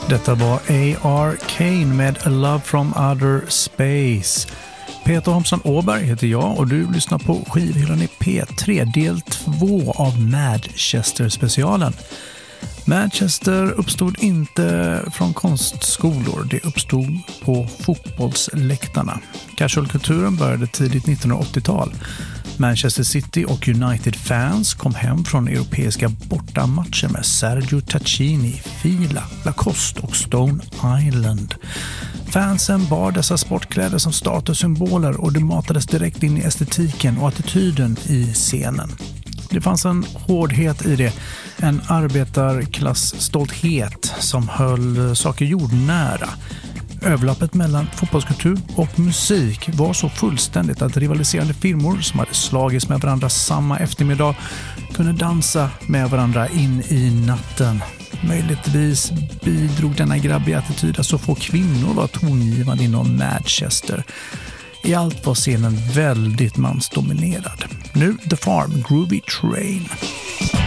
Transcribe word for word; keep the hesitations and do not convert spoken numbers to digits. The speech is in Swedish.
Detta var A R Kane med A Love from Outer Space. Peter Homsson Åberg heter jag och du lyssnar på skivhyllan i P tre, del två av Manchester-specialen. Manchester uppstod inte från konstskolor, det uppstod på fotbollsläktarna. Casual-kulturen började tidigt nittonhundraåttiotal. Manchester City och United-fans kom hem från europeiska bortamatcher med Sergio Tacchini, Fila, Lacoste och Stone Island. Fansen bar dessa sportkläder som statussymboler och det matades direkt in i estetiken och attityden i scenen. Det fanns en hårdhet i det, en arbetarklassstolthet som höll saker jordnära. Överlappet mellan fotbollskultur och musik var så fullständigt att rivaliserande firmor som hade slagits med varandra samma eftermiddag kunde dansa med varandra in i natten. Möjligtvis bidrog denna grabbiga attityd att så få kvinnor var tongivande inom Manchester. I allt var scenen väldigt mansdominerad. Nu The Farm, Groovy Train.